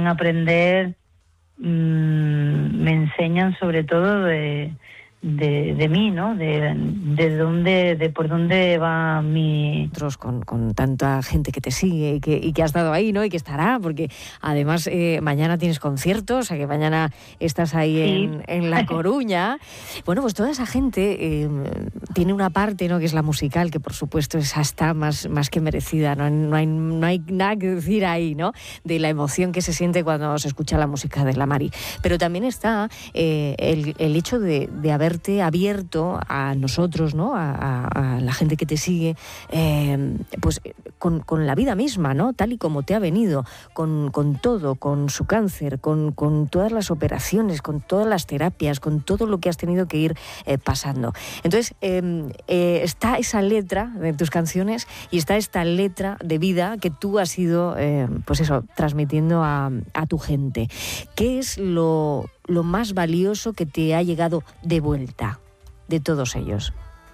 quieren aprender, me enseñan sobre todo de mí, ¿no? De por dónde va mi... Con tanta gente que te sigue y que ha estado ahí, ¿no? Y que estará, porque además mañana tienes conciertos, o sea que mañana estás ahí Sí. en La Coruña. Bueno, pues toda esa gente tiene una parte, ¿no? Que es la musical, que por supuesto esa está más que merecida, no hay nada que decir ahí, ¿no? De la emoción que se siente cuando se escucha la música de la Mari. Pero también está el hecho de haberte abierto a nosotros, ¿no? A la gente que te sigue, pues con la vida misma, ¿no? Tal y como te ha venido, con todo, con su cáncer, con todas las operaciones, con todas las terapias, con todo lo que has tenido que ir pasando. Entonces, está esa letra de tus canciones y está esta letra de vida que tú has ido, pues eso, transmitiendo a tu gente. ¿Qué es lo más valioso que te ha llegado de vuelta de todos ellos?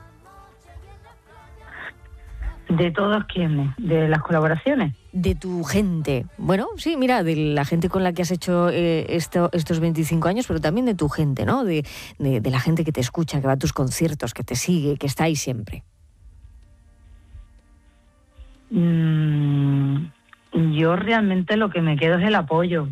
¿De todos quiénes? ¿De las colaboraciones? De tu gente. Bueno, sí, mira, de la gente con la que has hecho estos 25 años, pero también de tu gente, ¿no? De la gente que te escucha, que va a tus conciertos, que te sigue, que está ahí siempre. Yo realmente lo que me quedo es el apoyo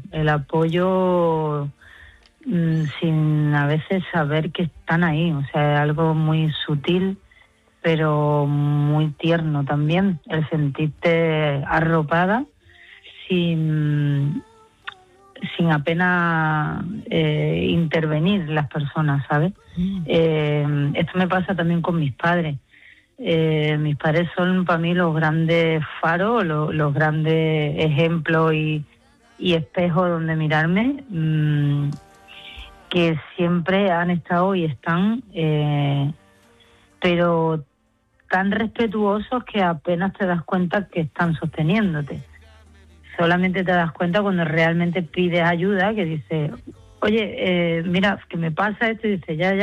sin a veces saber que están ahí, o sea, es algo muy sutil, pero muy tierno también, el sentirte arropada sin apenas intervenir las personas, ¿sabes? Esto me pasa también con mis padres. Mis padres son para mí los grandes faros, los grandes ejemplos y espejos donde mirarme, que siempre han estado y están, pero tan respetuosos que apenas te das cuenta que están sosteniéndote. Solamente te das cuenta cuando realmente pides ayuda, que dices, oye, mira, que me pasa esto, y dices, ya,